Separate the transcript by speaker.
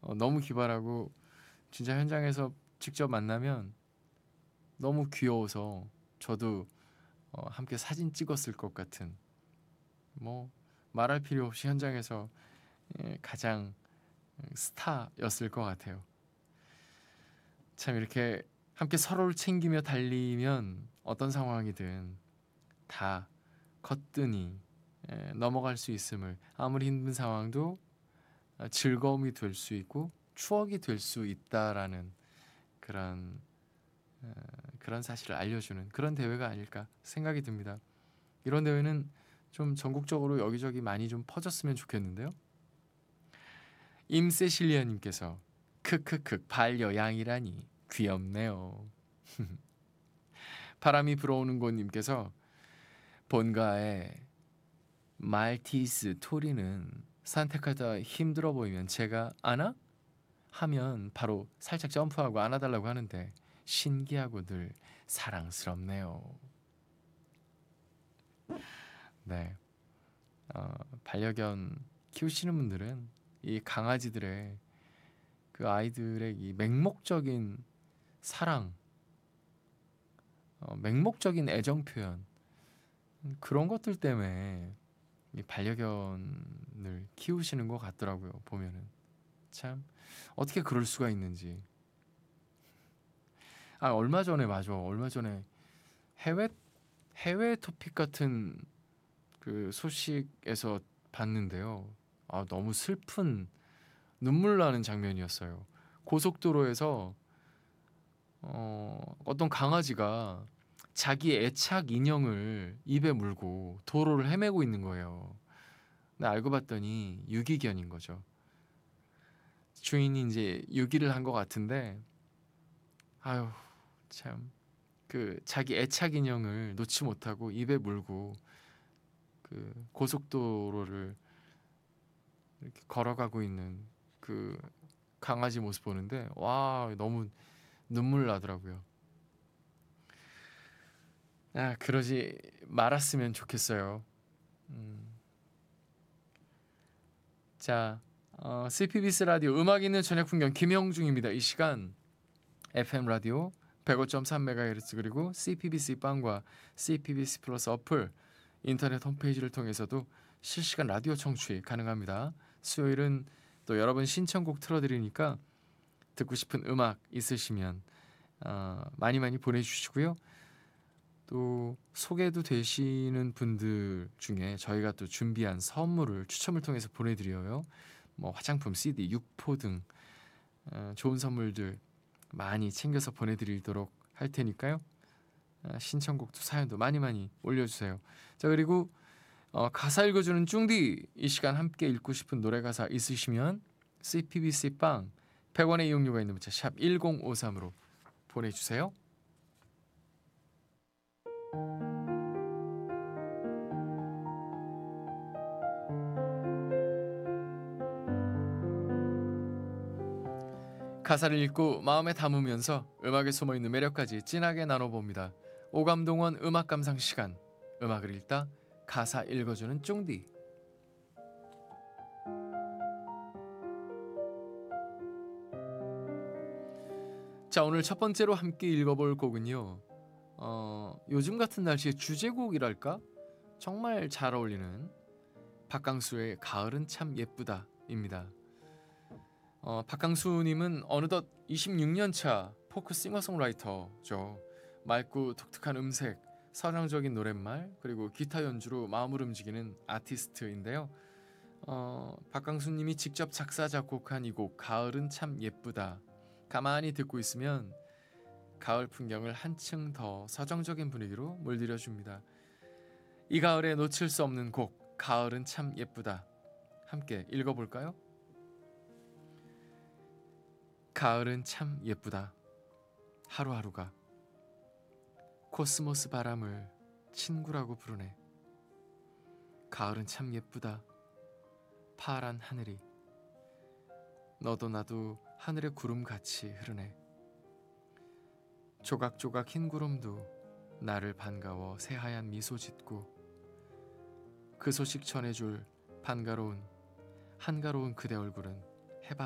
Speaker 1: 너무 기발하고 진짜 현장에서 직접 만나면 너무 귀여워서 저도 함께 사진 찍었을 것 같은, 뭐 말할 필요 없이 현장에서 가장 스타였을 것 같아요. 참 이렇게 함께 서로를 챙기며 달리면 어떤 상황이든 다 거뜬히 넘어갈 수 있음을, 아무리 힘든 상황도 즐거움이 될 수 있고 추억이 될 수 있다라는 그런 그런 사실을 알려주는 그런 대회가 아닐까 생각이 듭니다. 이런 대회는 좀 전국적으로 여기저기 많이 좀 퍼졌으면 좋겠는데요. 임세실리아님께서 크크크 반려양이라니 귀엽네요. 바람이 불어오는 곳님께서 본가에 말티즈 토리는 산책하다 힘들어 보이면 제가 안아? 하면 바로 살짝 점프하고 안아달라고 하는데 신기하고 늘 사랑스럽네요. 네, 반려견 키우시는 분들은 이 강아지들의 그 아이들의 이 맹목적인 사랑, 맹목적인 애정 표현, 그런 것들 때문에 이 반려견을 키우시는 것 같더라고요. 보면은 참 어떻게 그럴 수가 있는지. 얼마 전에, 맞아, 얼마 전에 해외 해외 토픽 같은 그 소식에서 봤는데요. 너무 슬픈, 눈물 나는 장면이었어요. 고속도로에서 어떤 강아지가 자기 애착 인형을 입에 물고 도로를 헤매고 있는 거예요. 근데 알고 봤더니 유기견인 거죠. 주인이 이제 유기를 한 것 같은데, 아유, 참, 그 자기 애착 인형을 놓지 못하고 입에 물고 그 고속도로를 이렇게 걸어가고 있는 그 강아지 모습 보는데, 와, 너무 눈물 나더라고요. 그러지 말았으면 좋겠어요. 음. 자, CPBS 라디오 음악 있는 저녁 풍경 김영중입니다. 이 시간 FM 라디오 105.3MHz 그리고 CPBC 빵과 CPBC 플러스 어플 인터넷 홈페이지를 통해서도 실시간 라디오 청취 가능합니다. 수요일은 또 여러분 신청곡 틀어드리니까 듣고 싶은 음악 있으시면 많이 많이 보내주시고요. 또 소개도 되시는 분들 중에 저희가 또 준비한 선물을 추첨을 통해서 보내드려요. 뭐 화장품, CD, 육포 등 좋은 선물들 많이 챙겨서 보내드리도록 할 테니까요. 신청곡도 사연도 많이 많이 올려주세요. 자, 그리고 가사 읽어주는 쭝디, 이 시간 함께 읽고 싶은 노래 가사 있으시면 CPBC 빵 100원의 이용료가 있는 문자 샵 1053으로 보내주세요. 가사를 읽고 마음에 담으면서 음악에 숨어있는 매력까지 진하게 나눠봅니다. 오감동원 음악 감상 시간, 음악을 읽다 가사 읽어주는 쭝디. 자, 오늘 첫 번째로 함께 읽어볼 곡은요, 요즘 같은 날씨에 주제곡이랄까? 정말 잘 어울리는 박강수의 가을은 참 예쁘다 입니다. 박강수님은 어느덧 26년 차 포크 싱어송라이터죠. 맑고 독특한 음색, 서정적인 노랫말, 그리고 기타 연주로 마음을 움직이는 아티스트인데요. 박강수님이 직접 작사 작곡한 이 곡 가을은 참 예쁘다, 가만히 듣고 있으면 가을 풍경을 한층 더 서정적인 분위기로 물들여줍니다. 이 가을에 놓칠 수 없는 곡 가을은 참 예쁘다, 함께 읽어볼까요? 가을은 참 예쁘다. 하루하루가 코스모스 바람을 친구라고 부르네. 가을은 참 예쁘다. 파란 하늘이 너도 나도 하늘의 구름같이 흐르네. 조각조각 흰 구름도 나를 반가워 새하얀 미소 짓고 그 소식 전해줄 한가로운 그대 얼굴은